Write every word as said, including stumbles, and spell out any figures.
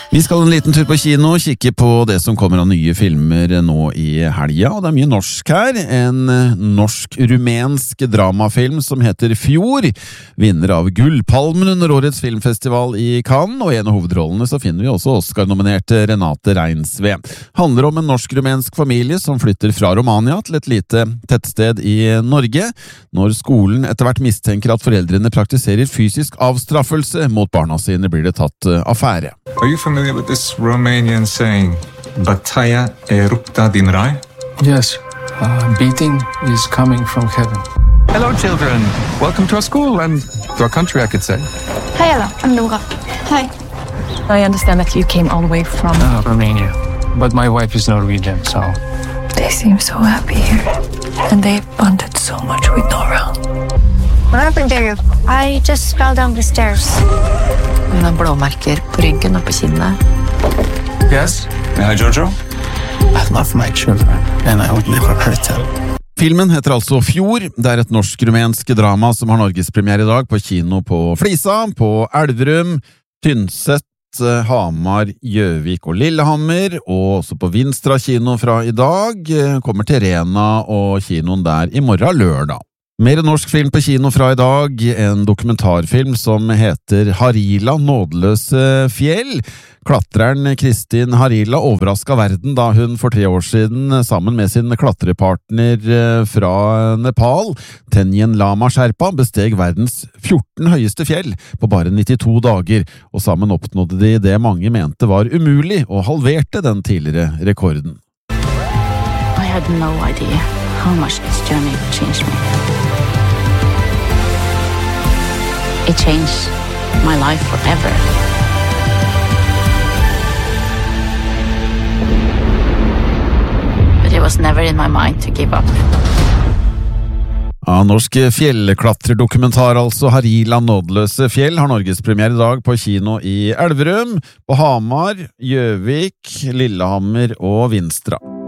Vi skal en liten tur på kino, kikke på det som kommer av nye filmer nå i helga, og det er mye norsk her. En norsk-rumensk dramafilm som heter Fjord, vinner av Gullpalmen under årets filmfestival i Cannes, og i en av hovedrollene så finner vi også Oscar-nominerte Renate Reinsve. Handler om en norsk-rumensk familie som flytter fra Romania til et lite tettsted i Norge, når skolen etter hvert mistenker at foreldrene praktiserer fysisk avstraffelse mot barna sine, blir det tatt affære. Are you familiar with this Romanian saying, Bataia erupta din rai? Yes, uh, beating is coming from heaven. Hello, children. Welcome to our school and to our country, I could say. Hi, Ella. I'm Nora. Hi. I understand that you came all the way from... Uh, Romania. But my wife is Norwegian, so... They seem so happy here. And they bonded so much with Nora. What happened to you? I just fell down the stairs. Hun har blåmerker på ryggen og på kinnet. Yes? Hi, Giorgio. I love my children, and I would never hurt them. Filmen heter altså Fjord. Det er et norsk-rumensk drama som har norgespremiere i dag på kino på Flisa, på Elverum, Tynset, Hamar, Gjøvik og Lillehammer, og også på Vinstra kino fra i dag. Kommer til Rena og kinoen der i morgen lørdag. Mer norsk film på kino fra i dag, en dokumentarfilm som heter Harila, nådeløse fjell. Klatreren Kristin Harila overrasket verden da hun for tre år siden sammen med sin klatrepartner fra Nepal, Tenjen Lama Sherpa, besteg verdens fjorten høyeste fjell på bare nittito dager, og sammen oppnådde de det mange mente var umulig og halverte den tidligere rekorden. I had no idea how much this journey changed me. It changed my life forever. But it was never in my mind to give up. Ja, norsk fjellklatredokumentar, altså Harila, nådeløse fjell, har norgespremiere i dag på kino i Elverum, på Hamar, Gjøvik, Lillehammer og Vinstra.